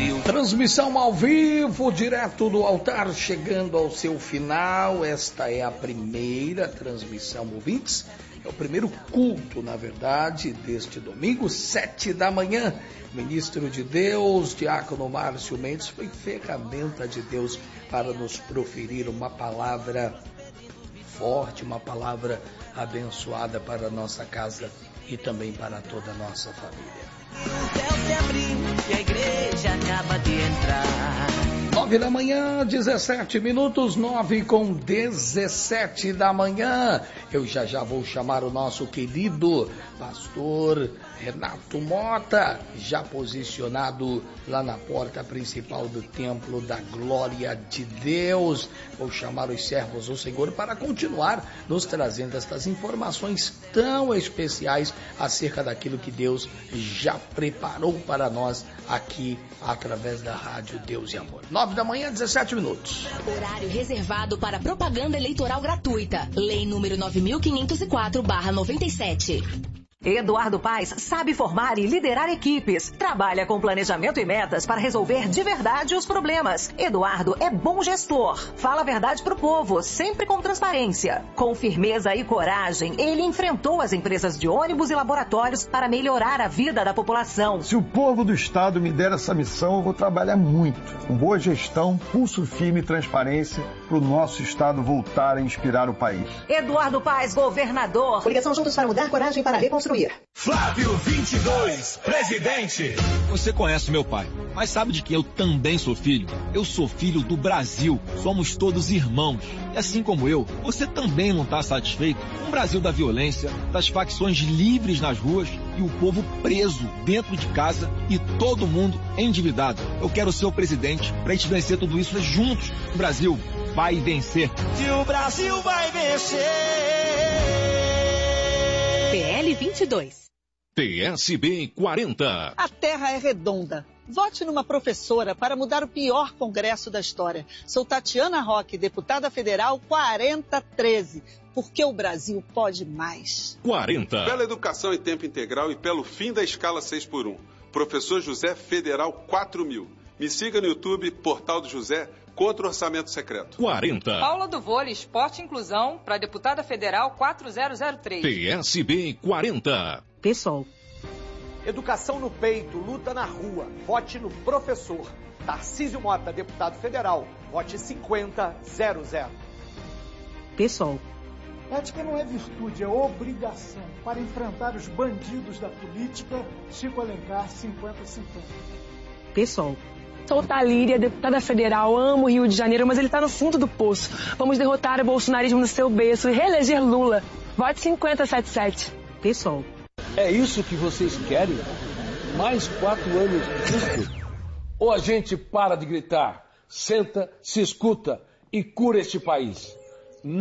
Transmissão ao vivo, direto do altar, chegando ao seu final. Esta é a primeira transmissão, ouvintes. É o primeiro culto, na verdade, deste domingo, 7 da manhã. Ministro de Deus, diácono Márcio Mendes, foi ferramenta de Deus para nos proferir uma palavra forte, uma palavra abençoada para a nossa casa e também para toda a nossa família. O céu se abriu e a igreja acaba de entrar. 9 da manhã, 17 minutos, 9:17 da manhã. Eu já vou chamar o nosso querido pastor Renato Mota, já posicionado lá na porta principal do Templo da Glória de Deus. Vou chamar os servos do Senhor para continuar nos trazendo estas informações tão especiais acerca daquilo que Deus já preparou para nós aqui através da Rádio Deus e Amor. 9 da manhã, 17 minutos. Horário reservado para propaganda eleitoral gratuita. Lei número 9.504/97. Eduardo Paes sabe formar e liderar equipes. Trabalha com planejamento e metas para resolver de verdade os problemas. Eduardo é bom gestor. Fala a verdade pro povo, sempre com transparência. Com firmeza e coragem, ele enfrentou as empresas de ônibus e laboratórios para melhorar a vida da população. Se o povo do Estado me der essa missão, eu vou trabalhar muito. Com boa gestão, pulso firme e transparência para o nosso Estado voltar a inspirar o país. Eduardo Paes, governador. Coligação Juntos para Mudar, coragem para reconstruir. Flávio 22, presidente. Você conhece meu pai, mas sabe de que eu também sou filho? Eu sou filho do Brasil. Somos todos irmãos. E assim como eu, você também não está satisfeito com o Brasil da violência, das facções livres nas ruas e o povo preso dentro de casa e todo mundo endividado. Eu quero ser o presidente para a gente vencer tudo isso juntos. O Brasil vai vencer. E o Brasil vai vencer. PL 22. PSB 40. A Terra é redonda. Vote numa professora para mudar o pior congresso da história. Sou Tatiana Roque, deputada federal 4013. Porque o Brasil pode mais. 40. Pela educação em tempo integral e pelo fim da escala 6x1. Professor José Federal 4000. Me siga no YouTube, Portal do José, contra o orçamento secreto. 40. Paula do Vôlei, Esporte e Inclusão, para deputada federal 4003. PSB 40. PSOL. Educação no peito, luta na rua. Vote no professor. Tarcísio Mota, deputado federal. Vote 5000. PSOL. Ética não é virtude, é obrigação. Para enfrentar os bandidos da política, Chico Alencar 50-50. PSOL. Sou Talíria, deputada federal, amo o Rio de Janeiro, mas ele está no fundo do poço. Vamos derrotar o bolsonarismo no seu berço e reeleger Lula. Vote 5077. PSOL. É isso que vocês querem? Mais 4 anos disso? Ou a gente para de gritar, senta, se escuta e cura este país?